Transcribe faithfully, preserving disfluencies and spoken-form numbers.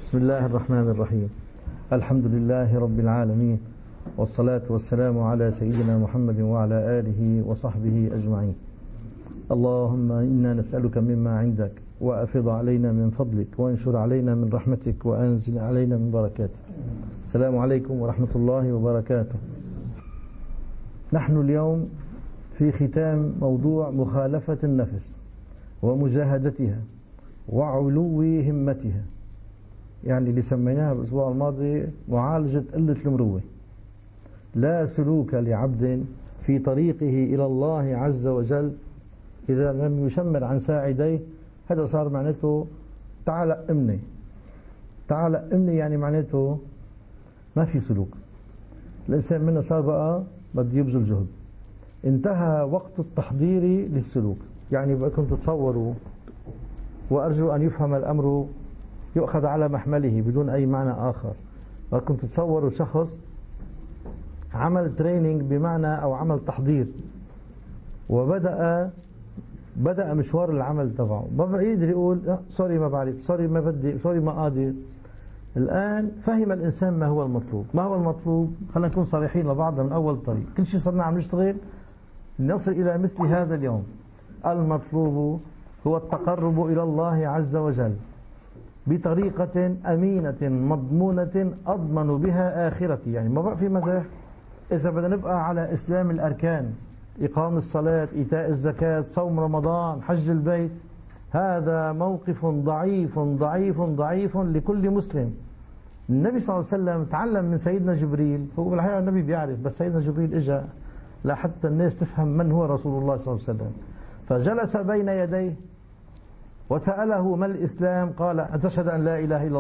بسم الله الرحمن الرحيم. الحمد لله رب العالمين، والصلاة والسلام على سيدنا محمد وعلى آله وصحبه أجمعين. اللهم إنا نسألك مما عندك، وأفض علينا من فضلك، وانشر علينا من رحمتك، وأنزل علينا من بركاتك. السلام عليكم ورحمة الله وبركاته. نحن اليوم في ختام موضوع مخالفة النفس ومجاهدتها وعلو همتها، يعني اللي سميناها الأسبوع الماضي معالجة قلة المروة. لا سلوك لعبد في طريقه إلى الله عز وجل إذا لم يشمر عن ساعديه. هذا صار معناته تعال أمني تعال أمني، يعني معناته ما في سلوك. الإنسان منا صار بقى بده يبذل جهد. انتهى وقت التحضير للسلوك. يعني بقى تتصوروا، وأرجو أن يفهم الأمر يؤخذ على محمله بدون أي معنى آخر. بقى تتصوروا شخص عمل تريننج بمعنى أو عمل تحضير، وبدأ بدأ مشوار العمل تبعه، ما بقى يقدر يقول سوري ما بعرف، سوري ما بدي، سوري ما قادر. الآن فهم الإنسان ما هو المطلوب. ما هو المطلوب؟ خلينا نكون صريحين لبعضنا من أول طريق. كل شيء صرنا عم نشتغل لنصل إلى مثل هذا اليوم. المطلوب هو التقرب إلى الله عز وجل بطريقة أمينة مضمونة أضمن بها آخرتي. يعني ما بقى في مزاح. إذا بدنا نبقى على إسلام الأركان، إقام الصلاة، إيتاء الزكاة، صوم رمضان، حج البيت، هذا موقف ضعيف ضعيف ضعيف لكل مسلم. النبي صلى الله عليه وسلم تعلم من سيدنا جبريل. هو بالحقيقة النبي بيعرف، بس سيدنا جبريل إجا لحتى الناس تفهم من هو رسول الله صلى الله عليه وسلم. فجلس بين يديه وسأله ما الإسلام؟ قال أن تشهد أن لا إله إلا الله